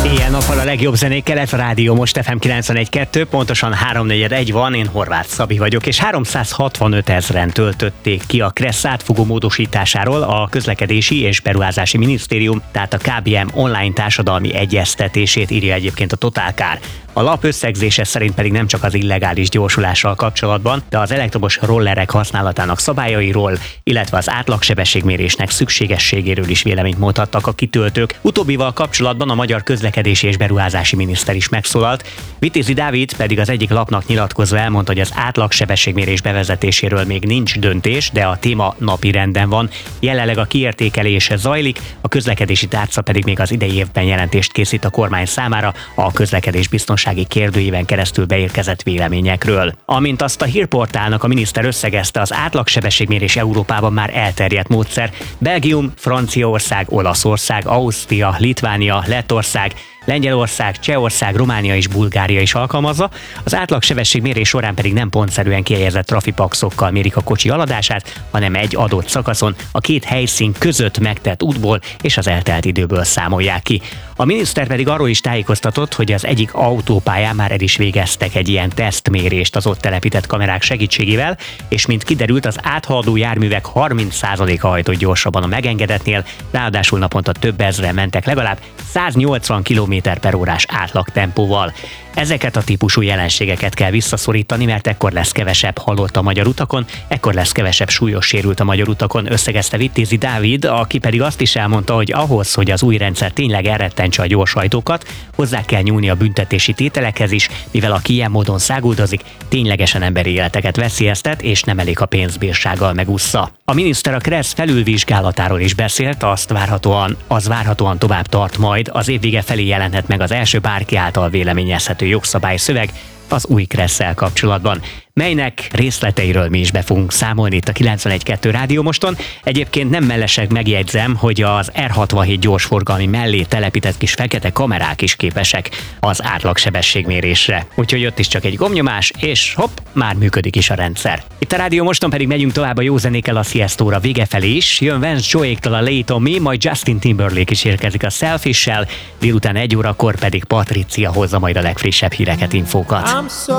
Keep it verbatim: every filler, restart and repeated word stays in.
Éjjel-nappal a legjobb zenékkel, ez a rádió Most ef em kilencvenegy kettő, pontosan háromnegyed van, én Horváth Szabi vagyok, és háromszázhatvanöt ezren töltötték ki a Kressz átfogó módosításáról a Közlekedési és Beruházási Minisztérium, tehát a ká bé em online társadalmi egyeztetését, írja egyébként a Totálkár. A lap összegzése szerint pedig nem csak az illegális gyorsulással kapcsolatban, de az elektromos rollerek használatának szabályairól, illetve az átlagsebességmérésnek szükségességéről is véleményt mondhattak a kitöltők. Utóbbival kapcsolatban a Magyar Közlekedési és Beruházási Miniszter is megszólalt. Vitézi Dávid pedig az egyik lapnak nyilatkozva elmondta, hogy az átlagsebességmérés bevezetéséről még nincs döntés, de a téma napirenden van. Jelenleg a kiértékelés zajlik, a közlekedési tárca pedig még az idei évben jelentést készít a kormány számára a közlekedés biztonsági kérdőíven keresztül beérkezett véleményekről. Amint azt a hírportálnak a miniszter összegezte, az átlagsebességmérés Európában már elterjedt módszer. Belgium, Franciaország, Olaszország, Ausztria, Litvánia, Lettország, Lengyelország, Csehország, Románia és Bulgária is alkalmazza, az átlagsebességmérés során pedig nem pontszerűen kihelyezett trafipaxokkal mérik a kocsi haladását, hanem egy adott szakaszon a két helyszín között megtett útból és az eltelt időből számolják ki. A miniszter pedig arról is tájékoztatott, hogy az egyik autópályán már el is végeztek egy ilyen tesztmérést az ott telepített kamerák segítségével, és mint kiderült, az áthaladó járművek harminc százaléka hajtott gyorsabban a megengedetnél, ráadásul naponta több ezren mentek legalább száznyolcvan kilométer per órás átlagtempóval. Ezeket a típusú jelenségeket kell visszaszorítani, mert ekkor lesz kevesebb halott a magyar utakon, ekkor lesz kevesebb súlyos sérült a magyar utakon, összegezte Vitézi Dávid, aki pedig azt is elmondta, hogy ahhoz, hogy az új rendszer tényleg elrettentse a gyorshajtókat, hozzá kell nyúlni a büntetési tételekhez is, mivel aki ilyen módon száguldozik, ténylegesen emberi életeket veszélyeztet, és nem elég a pénzbírsággal megússza. A miniszter a Kressz felülvizsgálatáról is beszélt, azt várhatóan, az várhatóan tovább tart majd, az év vége felé jelenthet meg az első bárki által véleményezhető jogszabályszöveg az új Kresszel kapcsolatban, melynek részleteiről mi is be fogunk számolni itt a kilencvenegy kettő Rádió Moston. Egyébként nem mellesleg megjegyzem, hogy az er hatvanhét gyorsforgalmi mellé telepített kis fekete kamerák is képesek az átlagsebességmérésre. Úgyhogy ott is csak egy gombnyomás, és hopp, már működik is a rendszer. Itt a Rádió Moston pedig megyünk tovább a jó zenékkel a Siestóra vége felé is. Jön Vance Joy-tól a Lay It On Me, majd Justin Timberlake is érkezik a Selfish-sel, délután egy órakor pedig Patricia hozza majd a legfrissebb híreket, infókat.